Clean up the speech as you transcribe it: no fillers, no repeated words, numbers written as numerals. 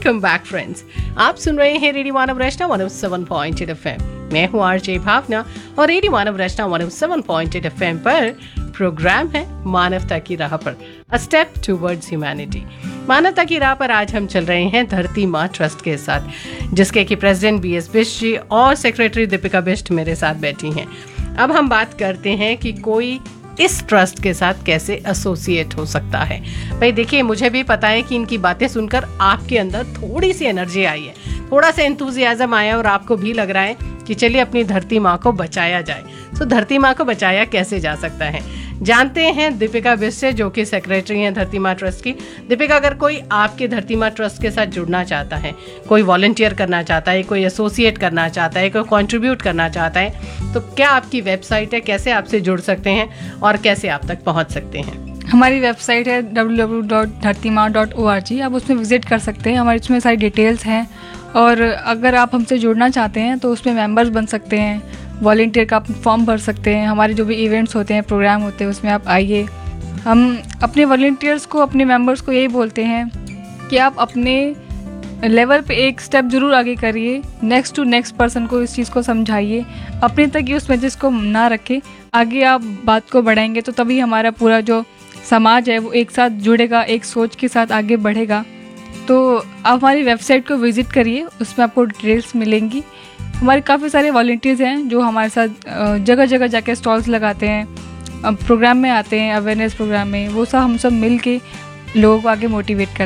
Welcome back friends. आप सुन रहे हैं रेडियो मानव रचना 107.8 एफएम। मैं हूं आरजे भावना और रेडियो मानव रचना 107.8 एफएम पर प्रोग्राम है मानवता की राह पर, अ स्टेप टुवर्ड्स ह्यूमैनिटी। मानवता की राह पर आज हम चल रहे हैं धरती माँ ट्रस्ट के साथ, जिसके कि प्रेसिडेंट बीएस बिष्ट जी और सेक्रेटरी दीपिका बिष्ट मेरे साथ बैठी हैं। अब हम बात करते हैं कि कोई इस ट्रस्ट के साथ कैसे एसोसिएट हो सकता है। भाई देखिए, मुझे भी पता है कि इनकी बातें सुनकर आपके अंदर थोड़ी सी एनर्जी आई है, थोड़ा सा एंथुजियाज्म आया और आपको भी लग रहा है कि चलिए अपनी धरती माँ को बचाया जाए। तो धरती माँ को बचाया कैसे जा सकता है, जानते हैं दीपिका बिष्ट से, जो कि सेक्रेटरी हैं धरती माँ ट्रस्ट की। दीपिका, अगर कोई आपके धरती माँ ट्रस्ट के साथ जुड़ना चाहता है, कोई वॉलंटियर करना चाहता है, कोई एसोसिएट करना चाहता है, कोई कंट्रीब्यूट करना चाहता है, तो क्या आपकी वेबसाइट है, कैसे आपसे जुड़ सकते हैं और कैसे आप तक पहुँच सकते हैं? हमारी वेबसाइट है www.dhartima.org। आप उसमें विजिट कर सकते हैं, हमारे उसमें सारी डिटेल्स हैं। और अगर आप हमसे जुड़ना चाहते हैं तो उसमें मेंबर्स बन सकते हैं, वॉलंटियर का फॉर्म भर सकते हैं। हमारे जो भी इवेंट्स होते हैं, प्रोग्राम होते हैं, उसमें आप आइए। हम अपने वॉलंटियर्स को, अपने मेंबर्स को यही बोलते हैं कि आप अपने लेवल पे एक स्टेप जरूर आगे करिए, नेक्स्ट टू नेक्स्ट पर्सन को इस चीज़ को समझाइए, अपने तक ये उस मैसेज को ना रखें। आगे आप बात को बढ़ाएंगे तो तभी हमारा पूरा जो समाज है वो एक साथ जुड़ेगा, एक सोच के साथ आगे बढ़ेगा। तो आप हमारी वेबसाइट को विज़िट करिए, उसमें आपको डिटेल्स मिलेंगी। हमारे काफ़ी सारे वॉलंटियर्स हैं जो हमारे साथ जगह जगह जाके स्टॉल्स लगाते हैं, प्रोग्राम में आते हैं, अवेयरनेस प्रोग्राम में। वो सब हम सब मिल के लोगों को आगे मोटिवेट करते हैं।